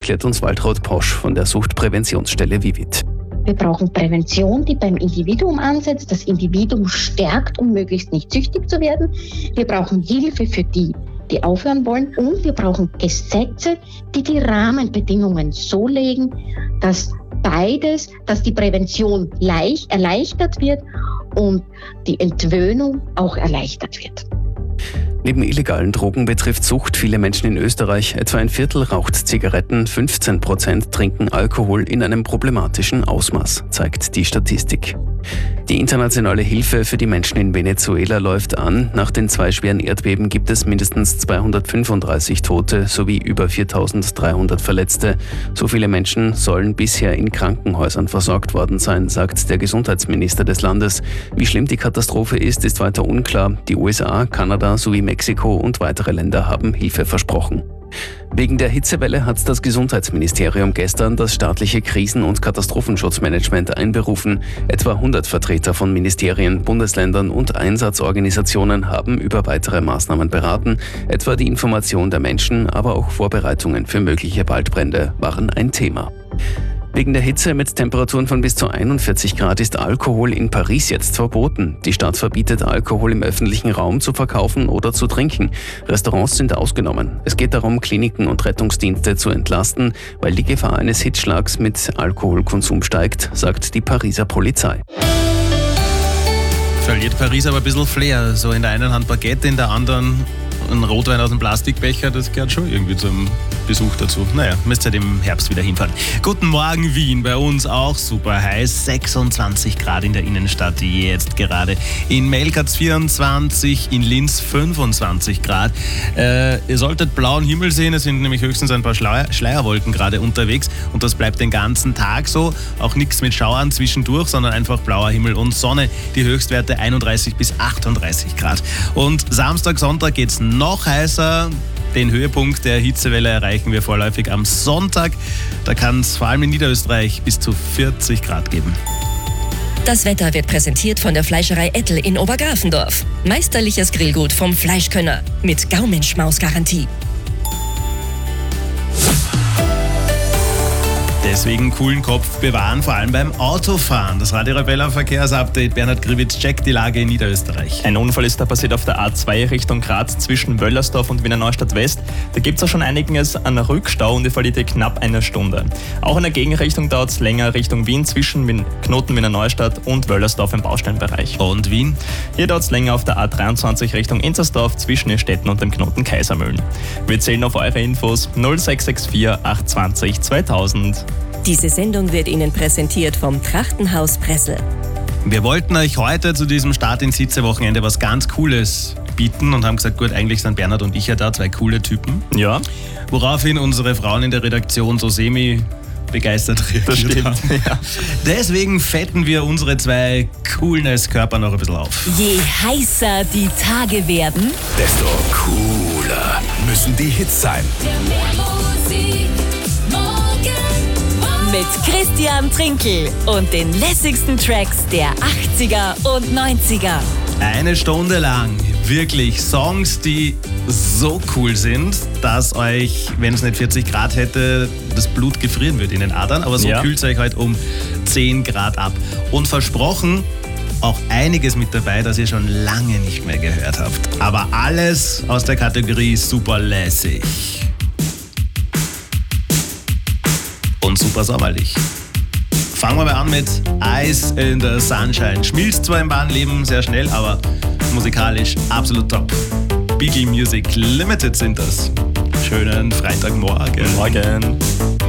erklärt uns Waltraud Posch von der Suchtpräventionsstelle Vivit. Wir brauchen Prävention, die beim Individuum ansetzt, das Individuum stärkt, um möglichst nicht süchtig zu werden. Wir brauchen Hilfe für die, die aufhören wollen. Und wir brauchen Gesetze, die die Rahmenbedingungen so legen, dass die Prävention erleichtert wird und die Entwöhnung auch erleichtert wird. Neben illegalen Drogen betrifft Sucht viele Menschen in Österreich. Etwa ein Viertel raucht Zigaretten, 15% trinken Alkohol in einem problematischen Ausmaß, zeigt die Statistik. Die internationale Hilfe für die Menschen in Venezuela läuft an. Nach den 2 schweren Erdbeben gibt es mindestens 235 Tote sowie über 4.300 Verletzte. So viele Menschen sollen bisher in Krankenhäusern versorgt worden sein, sagt der Gesundheitsminister des Landes. Wie schlimm die Katastrophe ist weiter unklar. Die USA, Kanada sowie Mexiko und weitere Länder haben Hilfe versprochen. Wegen der Hitzewelle hat das Gesundheitsministerium gestern das staatliche Krisen- und Katastrophenschutzmanagement einberufen. Etwa 100 Vertreter von Ministerien, Bundesländern und Einsatzorganisationen haben über weitere Maßnahmen beraten. Etwa die Information der Menschen, aber auch Vorbereitungen für mögliche Waldbrände waren ein Thema. Wegen der Hitze mit Temperaturen von bis zu 41 Grad ist Alkohol in Paris jetzt verboten. Die Stadt verbietet, Alkohol im öffentlichen Raum zu verkaufen oder zu trinken. Restaurants sind ausgenommen. Es geht darum, Kliniken und Rettungsdienste zu entlasten, weil die Gefahr eines Hitzschlags mit Alkoholkonsum steigt, sagt die Pariser Polizei. Verliert Paris aber ein bisschen Flair. So in der einen Hand Baguette, in der anderen ein Rotwein aus dem Plastikbecher, das gehört schon irgendwie zum Besuch dazu. Naja, müsst ihr im Herbst wieder hinfahren. Guten Morgen Wien, bei uns auch super heiß, 26 Grad in der Innenstadt jetzt gerade. In Melkatz 24, in Linz 25 Grad. Ihr solltet blauen Himmel sehen, es sind nämlich höchstens ein paar Schleierwolken gerade unterwegs und das bleibt den ganzen Tag so. Auch nichts mit Schauern zwischendurch, sondern einfach blauer Himmel und Sonne. Die Höchstwerte 31 bis 38 Grad. Und Samstag, Sonntag geht's noch heißer. Den Höhepunkt der Hitzewelle erreichen wir vorläufig am Sonntag. Da kann es vor allem in Niederösterreich bis zu 40 Grad geben. Das Wetter wird präsentiert von der Fleischerei Ettel in Obergrafendorf. Meisterliches Grillgut vom Fleischkönner mit Gaumenschmaus-Garantie. Deswegen coolen Kopf bewahren, vor allem beim Autofahren. Das Radio Arabella Verkehrsupdate. Bernhard Grivitz checkt die Lage in Niederösterreich. Ein Unfall ist da passiert auf der A2 Richtung Graz zwischen Wöllersdorf und Wiener Neustadt West. Da gibt es auch schon einiges an Rückstau und die verliert knapp eine Stunde. Auch in der Gegenrichtung dauert es länger Richtung Wien zwischen Knoten Wiener Neustadt und Wöllersdorf im Bausteinbereich. Und Wien? Hier dauert es länger auf der A23 Richtung Inzersdorf zwischen den Städten und dem Knoten Kaisermühlen. Wir zählen auf eure Infos 0664 820 2000. Diese Sendung wird Ihnen präsentiert vom Trachtenhaus Pressel. Wir wollten euch heute zu diesem Start ins Hitzewochenende was ganz Cooles bieten und haben gesagt, gut, eigentlich sind Bernhard und ich ja da, 2 coole Typen. Ja. Woraufhin unsere Frauen in der Redaktion so begeistert reagiert das stimmt. haben. Ja. Deswegen fetten wir unsere 2 Coolness-Körper noch ein bisschen auf. Je heißer die Tage werden, desto cooler müssen die Hits sein. mit Christian Trinkel und den lässigsten Tracks der 80er und 90er. Eine Stunde lang wirklich Songs, die so cool sind, dass euch, wenn es nicht 40 Grad hätte, das Blut gefrieren würde in den Adern. Aber so kühlt es euch halt um 10 Grad ab. Und versprochen, auch einiges mit dabei, das ihr schon lange nicht mehr gehört habt. Aber alles aus der Kategorie super lässig. Und super sommerlich. Fangen wir mal an mit Ice in the Sunshine. Schmilzt zwar im wahren Leben sehr schnell, aber musikalisch absolut top. Biggie Music Limited sind das. Schönen Freitagmorgen. Morgen.